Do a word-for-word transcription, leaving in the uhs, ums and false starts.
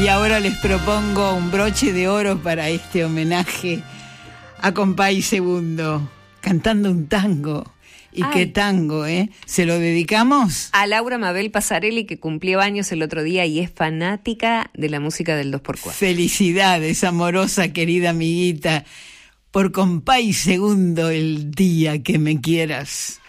Y ahora les propongo un broche de oro para este homenaje a Compay Segundo, cantando un tango. ¿Y Ay. qué tango, eh? ¿Se lo dedicamos? A Laura Mabel Pasarelli, que cumplió años el otro día y es fanática de la música del dos por cuatro. Felicidades, amorosa, querida amiguita, por Compay Segundo, el día que me quieras.